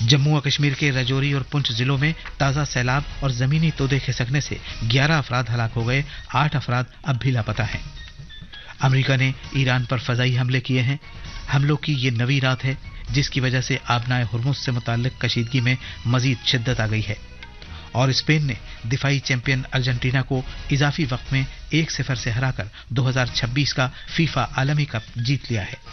जम्मू और कश्मीर के राजौरी और पुंछ जिलों में ताजा सैलाब और जमीनी तोदे खिसकने से 11 अफराद हलाक हो गए, 8 अफराद अब भी लापता हैं। अमेरिका ने ईरान पर फजाई हमले किए हैं। हमलों की ये नवी रात है जिसकी वजह से आबनाए हुर्मुज से मुताल्लिक कशीदगी में मजीद शिद्दत आ गई है। और स्पेन ने दिफाई चैंपियन अर्जेंटीना को इजाफी वक्त में 1-0 से हराकर 2026 का फीफा आलमी कप जीत लिया है।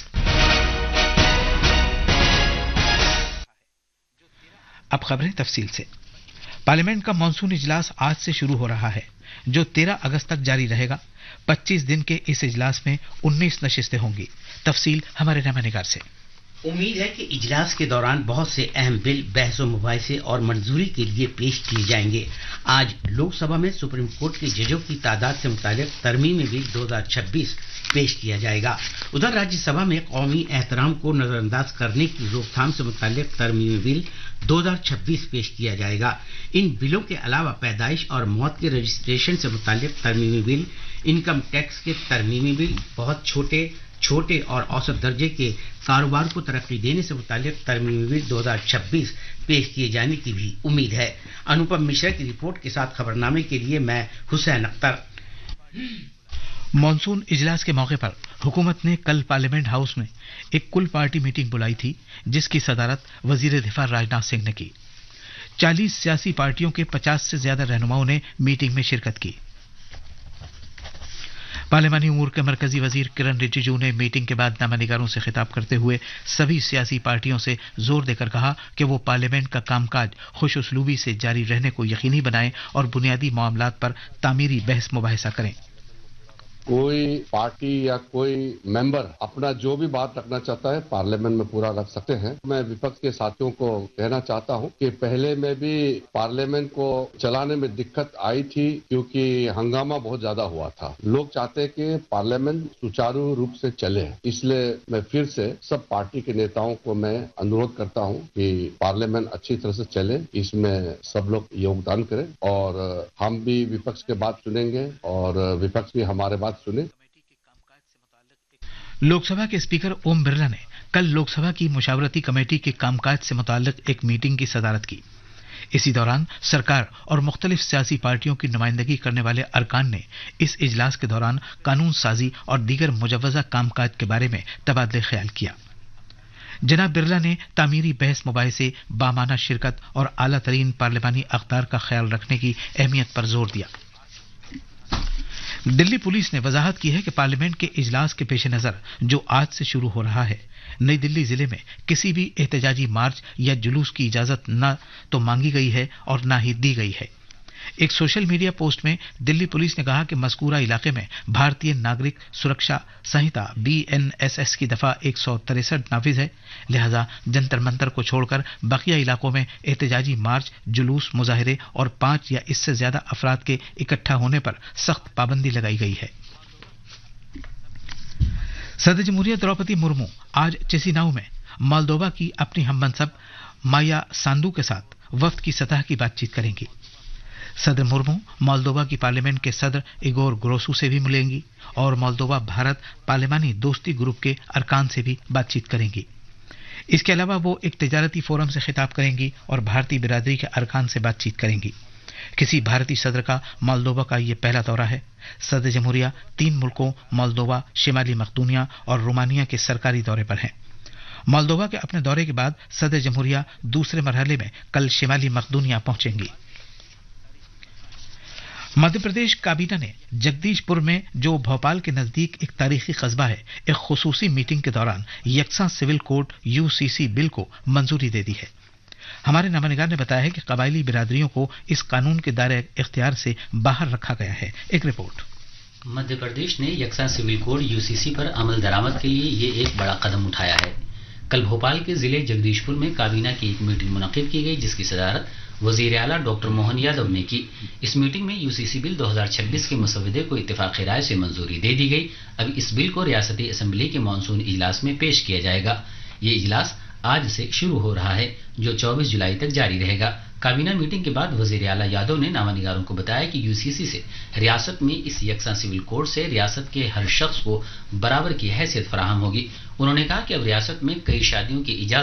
अब खबरें तफसील से। पार्लियामेंट का मॉनसून इजलास आज से शुरू हो रहा है, जो 13 अगस्त तक जारी रहेगा। 25 दिन के इस इजलास में 19 नशिस्तें होंगी। तफसील हमारे नुमाइंदे से। उम्मीद है कि इजलास के दौरान बहुत से अहम बिल बहस व मुबाहिसे और मंजूरी के लिए पेश किए जाएंगे। आज लोकसभा में सुप्रीम कोर्ट के जजों की तादाद से मुताल्लिक तरमीमी बिल 2026 पेश किया जाएगा। उधर राज्यसभा में कौमी एहतराम को नजरअंदाज करने की रोकथाम से मुताल्लिक तरमीमी बिल 2026 पेश किया जाएगा। इन बिलों के अलावा पैदाइश और मौत के रजिस्ट्रेशन से मुताल्लिक तरमीमी बिल, इनकम टैक्स के तरमीमी बिल, बहुत छोटे और औसत दर्जे के कारोबार को तरक्की देने से मुताल्लिक तरमीमी बिल 2026 पेश किए जाने की भी उम्मीद है। अनुपम मिश्रा की रिपोर्ट के साथ खबरनामे के लिए मैं हुसैन अख्तर। मॉनसून इजलास के मौके पर हुकूमत ने कल पार्लियामेंट हाउस में एक कुल पार्टी मीटिंग बुलाई थी, जिसकी सदारत वजीर दिफा राजनाथ सिंह ने की। 40 सियासी पार्टियों के 50 से ज्यादा रहनुमाओं ने मीटिंग में शिरकत की। पार्लियामानी उमूर के मरकजी वजीर किरण रिजिजू ने मीटिंग के बाद नामानिगारों से खिताब करते हुए सभी सियासी पार्टियों से जोर देकर कहा कि वो पार्लियामेंट का कामकाज खुश उसलूबी से जारी रहने को यकीनी बनाएं और बुनियादी मामलात पर तामीरी बहस मुबाहिसा करें। कोई पार्टी या कोई मेंबर अपना जो भी बात रखना चाहता है पार्लियामेंट में पूरा रख सकते हैं। मैं विपक्ष के साथियों को कहना चाहता हूं कि पहले में भी पार्लियामेंट को चलाने में दिक्कत आई थी क्योंकि हंगामा बहुत ज्यादा हुआ था। लोग चाहते हैं कि पार्लियामेंट सुचारू रूप से चले, इसलिए मैं फिर से सब पार्टी के नेताओं को मैं अनुरोध करता हूं कि पार्लियामेंट अच्छी तरह से चले, इसमें सब लोग योगदान करें और हम भी विपक्ष के बात सुनेंगे और विपक्ष भी हमारे बात सुने। लोकसभा के स्पीकर ओम बिरला ने कल लोकसभा की मुशावरती कमेटी के कामकाज से मुताल्लिक एक मीटिंग की सदारत की। इसी दौरान सरकार और मुख्तलिफ सियासी पार्टियों की नुमाइंदगी करने वाले अरकान ने इस इजलास के दौरान कानून साजी और दीगर मुजव्वजा कामकाज के बारे में तबादले ख्याल किया। जनाब बिरला ने तामीरी बहस मुबाहिसे, बामाना शिरकत और आला तरीन पार्लियामानी अख्तार का ख्याल रखने की अहमियत पर जोर दिया। दिल्ली पुलिस ने वजाहत की है कि पार्लियामेंट के इजलास के पेश नजर जो आज से शुरू हो रहा है, नई दिल्ली जिले में किसी भी एहतजाजी मार्च या जुलूस की इजाजत न तो मांगी गई है और न ही दी गई है। एक सोशल मीडिया पोस्ट में दिल्ली पुलिस ने कहा कि मज़कूरा इलाके में भारतीय नागरिक सुरक्षा संहिता BNSS की दफा 163 नाफिज है, लिहाजा जंतर मंतर को छोड़कर बकिया इलाकों में एहतजाजी मार्च, जुलूस, मुजाहिरे और 5 या इससे ज्यादा अफराद के इकट्ठा होने पर सख्त पाबंदी लगाई गई है। सदर जमहूरियत द्रौपदी मुर्मू आज चिसिनाऊ में मोल्दोवा की अपनी हममनसब माया सांदू के साथ वफ्द की सतह की बातचीत करेंगी। सदर मुर्मू मोल्दोवा की पार्लियामेंट के सदर इगोर ग्रोसू से भी मिलेंगी और मोल्दोवा भारत पार्लियामानी दोस्ती ग्रुप के अरकान से भी बातचीत करेंगी। इसके अलावा वो एक तिजारती फोरम से खिताब करेंगी और भारतीय बिरादरी के अरकान से बातचीत करेंगी। किसी भारतीय सदर का मोल्दोवा का यह पहला दौरा है। सदर जमहूरिया 3 मुल्कों मोल्दोवा, शिमाली मकदूनिया और रोमानिया के सरकारी दौरे पर हैं। मोल्दोवा के अपने दौरे के बाद सदर जमहूरिया दूसरे मरहले में कल शिमाली मकदूनिया पहुंचेंगी। मध्य प्रदेश काबीना ने जगदीशपुर में, जो भोपाल के नजदीक एक तारीखी कस्बा है, एक खुसूसी मीटिंग के दौरान यकसा सिविल कोड UCC बिल को मंजूरी दे दी है। हमारे नुमाइंदे ने बताया है कि कबायली बिरादरियों को इस कानून के दायरे इख्तियार से बाहर रखा गया है। एक रिपोर्ट। मध्य प्रदेश ने यकसा सिविल कोड UCC पर अमल दरामद के लिए ये एक बड़ा कदम उठाया है। कल भोपाल के जिले जगदीशपुर में काबीना की एक मीटिंग मुनक्किद की गई, जिसकी सदारत वजीर आला डॉक्टर मोहन यादव ने की। इस मीटिंग में UCC बिल 2026 के मसवदे को इत्तेफाक़ी राय से मंजूरी दे दी गई। अब इस बिल को रियासती असम्बली के मानसून इजलास में पेश किया जाएगा। ये इजलास आज से शुरू हो रहा है, जो 24 जुलाई तक जारी रहेगा। काबीना मीटिंग के बाद वजीर आला यादव ने नामानिगारों को बताया कि UCC से रियासत में इस यकसा सिविल कोड से रियासत के हर शख्स को बराबर की हैसियत फराहम होगी। उन्होंने कहा कि अब रियासत में कई शादियों की इजाजत